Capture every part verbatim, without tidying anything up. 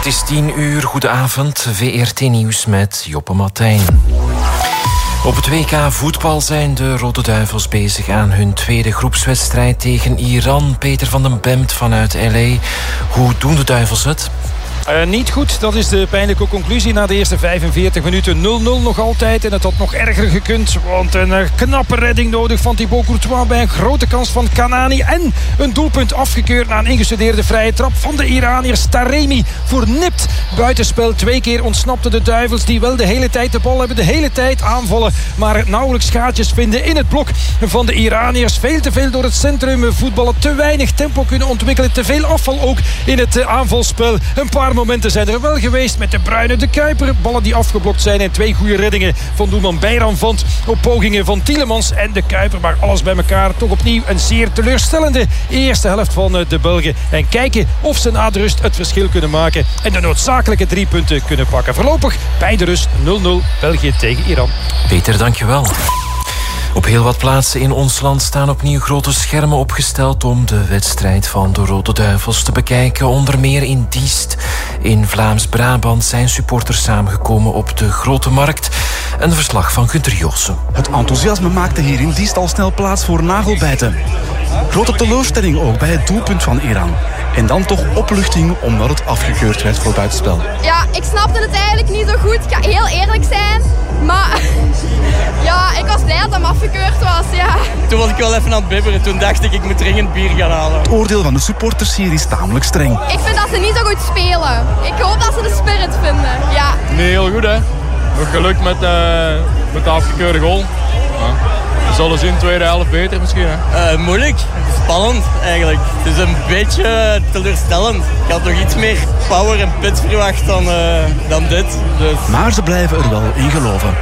Het is tien uur, goedenavond, V R T Nieuws met Joppe Martijn. Op het W K voetbal zijn de Rode Duivels bezig aan hun tweede groepswedstrijd tegen Iran. Peter van den Bemt vanuit L A. Hoe doen de Duivels het? Uh, niet goed, dat is de pijnlijke conclusie na de eerste vijfenveertig minuten. nul nul nog altijd en het had nog erger gekund. Want een uh, knappe redding nodig van Thibaut Courtois bij een grote kans van Kanani. En een doelpunt afgekeurd na een ingestudeerde vrije trap van de Iraniërs. Taremi voornipt buitenspel. Twee keer ontsnapten de Duivels die wel de hele tijd de bal hebben. De hele tijd aanvallen, maar nauwelijks gaatjes vinden in het blok van de Iraniërs. Veel te veel door het centrum voetballen. Te weinig tempo kunnen ontwikkelen. Te veel afval ook in het uh, aanvalspel. Een paar momenten zijn er wel geweest met De Bruyne, De Kuiper. Ballen die afgeblokt zijn en twee goede reddingen van doelman Beiran vond op pogingen van Tielemans en De Kuiper. Maar alles bij elkaar toch opnieuw een zeer teleurstellende eerste helft van de Belgen. En kijken of ze na de rust het verschil kunnen maken en de noodzakelijke drie punten kunnen pakken. Voorlopig bij de rust nul nul België tegen Iran. Peter, dankjewel. Op heel wat plaatsen in ons land staan opnieuw grote schermen opgesteld om de wedstrijd van de Rode Duivels te bekijken. Onder meer in Diest. In Vlaams-Brabant zijn supporters samengekomen op de Grote Markt. Een verslag van Gunther Joossen. Het enthousiasme maakte hier in Diest al snel plaats voor nagelbijten. Grote teleurstelling ook bij het doelpunt van Iran. En dan toch opluchting omdat het afgekeurd werd voor buitenspel. Ja, ik snapte het eigenlijk niet zo goed. Ik ga heel eerlijk zijn. Maar ja, ik was blij dat hem afgekeurd was, ja. Toen was ik wel even aan het bibberen. Toen dacht ik, ik moet dringend bier gaan halen. Het oordeel van de supporters hier is tamelijk streng. Ik vind dat ze niet zo goed spelen. Ik hoop dat ze de spirit vinden, ja. Nee, heel goed hè. Nog geluk met, uh, met de afgekeurde goal. Ja. We zullen zien, tweede helft beter misschien hè. Uh, moeilijk, spannend eigenlijk. Het is een beetje teleurstellend. Ik had nog iets meer power en pit verwacht dan, uh, dan dit. Dus. Maar ze blijven er wel in geloven.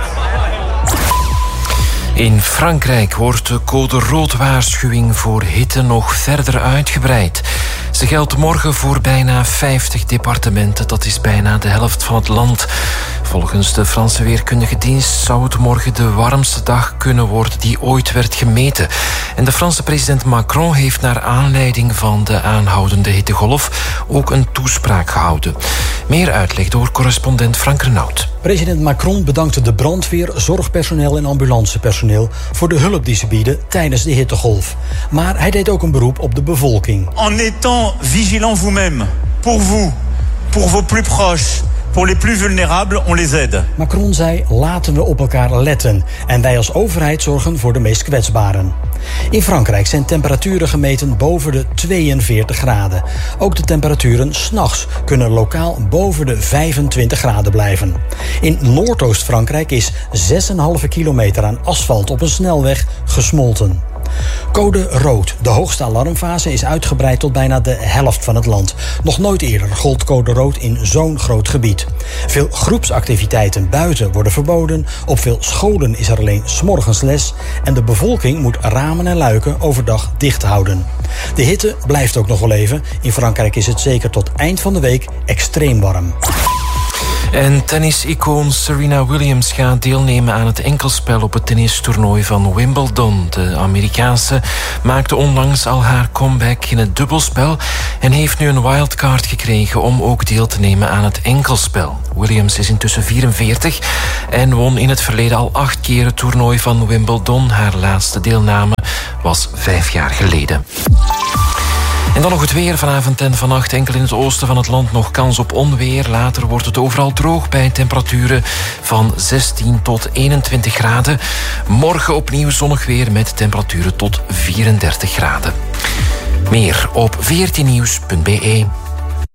In Frankrijk wordt de code rood waarschuwing voor hitte nog verder uitgebreid. Ze geldt morgen voor bijna vijftig departementen. Dat is bijna de helft van het land. Volgens de Franse Weerkundige Dienst zou het morgen de warmste dag kunnen worden die ooit werd gemeten. En de Franse president Macron heeft naar aanleiding van de aanhoudende hittegolf ook een toespraak gehouden. Meer uitleg door correspondent Frank Renaud. President Macron bedankte de brandweer, zorgpersoneel en ambulancepersoneel voor de hulp die ze bieden tijdens de hittegolf. Maar hij deed ook een beroep op de bevolking. En étant vigilant vous-même, pour vous, pour vos plus proches, pour les plus vulnérables, on les aide. Macron zei, laten we op elkaar letten en wij als overheid zorgen voor de meest kwetsbaren. In Frankrijk zijn temperaturen gemeten boven de tweeënveertig graden. Ook de temperaturen 's nachts kunnen lokaal boven de vijfentwintig graden blijven. In Noordoost-Frankrijk is zes komma vijf kilometer aan asfalt op een snelweg gesmolten. Code rood. De hoogste alarmfase is uitgebreid tot bijna de helft van het land. Nog nooit eerder gold code rood in zo'n groot gebied. Veel groepsactiviteiten buiten worden verboden. Op veel scholen is er alleen 's morgens les. En de bevolking moet ramen en luiken overdag dicht houden. De hitte blijft ook nog wel even. In Frankrijk is het zeker tot eind van de week extreem warm. En tennis-icoon Serena Williams gaat deelnemen aan het enkelspel op het tennistoernooi van Wimbledon. De Amerikaanse maakte onlangs al haar comeback in het dubbelspel en heeft nu een wildcard gekregen om ook deel te nemen aan het enkelspel. Williams is intussen vierenveertig en won in het verleden al acht keer het toernooi van Wimbledon. Haar laatste deelname was vijf jaar geleden. En dan nog het weer. Vanavond en vannacht enkel in het oosten van het land nog kans op onweer. Later wordt het overal droog bij temperaturen van zestien tot eenentwintig graden. Morgen opnieuw zonnig weer met temperaturen tot vierendertig graden. Meer op v r t nieuws punt b e.